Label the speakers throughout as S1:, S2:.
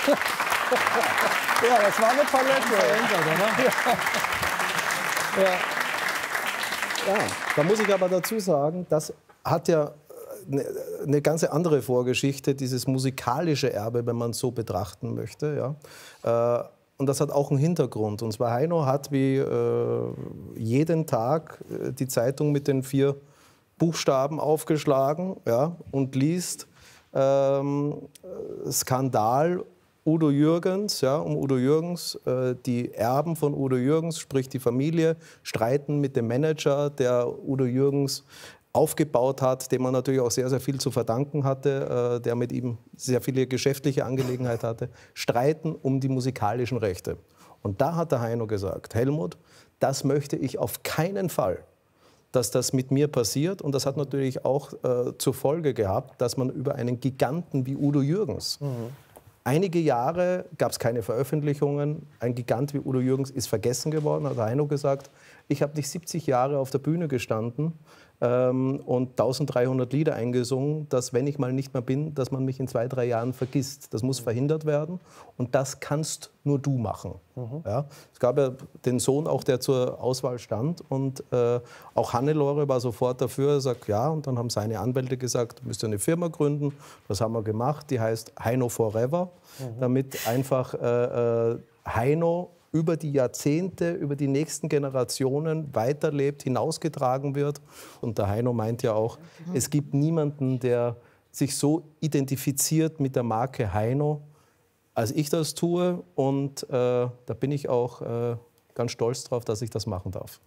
S1: Ja, das war eine Palette.
S2: Ja, da muss ich aber dazu sagen, das hat ja eine ganz andere Vorgeschichte, dieses musikalische Erbe, wenn man es so betrachten möchte. Ja. Und das hat auch einen Hintergrund. Und zwar Heino hat wie jeden Tag die Zeitung mit den 4 Buchstaben aufgeschlagen, ja, und liest Skandal Udo Jürgens, ja, um Udo Jürgens. Die Erben von Udo Jürgens, sprich die Familie, streiten mit dem Manager, der Udo Jürgens aufgebaut hat, dem man natürlich auch sehr, sehr viel zu verdanken hatte, der mit ihm sehr viele geschäftliche Angelegenheiten hatte, streiten um die musikalischen Rechte. Und da hat der Heino gesagt, Helmut, das möchte ich auf keinen Fall, dass das mit mir passiert. Und das hat natürlich auch zur Folge gehabt, dass man über einen Giganten wie Udo Jürgens, einige Jahre gab es keine Veröffentlichungen, ein Gigant wie Udo Jürgens ist vergessen geworden, hat Heino gesagt, ich habe nicht 70 Jahre auf der Bühne gestanden und 1300 Lieder eingesungen, dass wenn ich mal nicht mehr bin, dass man mich in 2, 3 Jahren vergisst. Das muss verhindert werden und das kannst nur du machen. Ja? Es gab ja den Sohn auch, der zur Auswahl stand und auch Hannelore war sofort dafür, sagt ja, und dann haben seine Anwälte gesagt, du müsst eine Firma gründen. Das haben wir gemacht, die heißt Heino Forever, damit einfach Heino über die Jahrzehnte, über die nächsten Generationen weiterlebt, hinausgetragen wird. Und der Heino meint ja auch, es gibt niemanden, der sich so identifiziert mit der Marke Heino, als ich das tue. Und da bin ich auch ganz stolz drauf, dass ich das machen darf.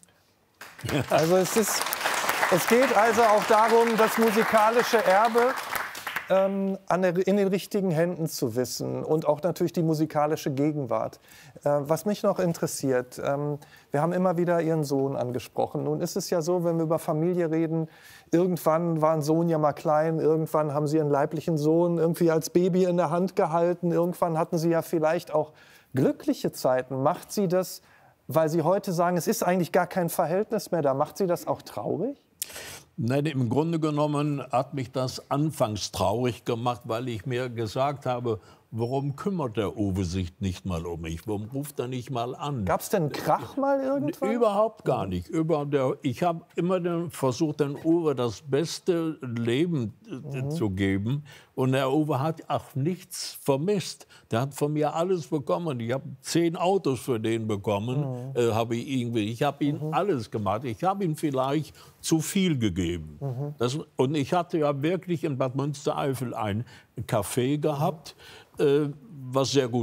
S1: Also es geht also auch darum, das musikalische Erbe in den richtigen Händen zu wissen und auch natürlich die musikalische Gegenwart. Was mich noch interessiert, wir haben immer wieder Ihren Sohn angesprochen. Nun ist es ja so, wenn wir über Familie reden, irgendwann war ein Sohn ja mal klein, irgendwann haben Sie Ihren leiblichen Sohn irgendwie als Baby in der Hand gehalten, irgendwann hatten Sie ja vielleicht auch glückliche Zeiten. Macht Sie das, weil Sie heute sagen, es ist eigentlich gar kein Verhältnis mehr da, macht Sie das auch traurig?
S3: Nein, im Grunde genommen hat mich das anfangs traurig gemacht, weil ich mir gesagt habe, warum kümmert der Uwe sich nicht mal um mich? Warum ruft er nicht mal an?
S1: Gab es denn einen Krach mal irgendwann?
S3: Überhaupt gar nicht. Ich habe immer versucht, den Uwe das beste Leben zu geben. Und der Uwe hat auch nichts vermisst. Der hat von mir alles bekommen. Ich habe 10 Autos für den bekommen. Ich habe ihm alles gemacht. Ich habe ihm vielleicht zu viel gegeben. Und ich hatte ja wirklich in Bad Münstereifel ein Café gehabt, was sehr gut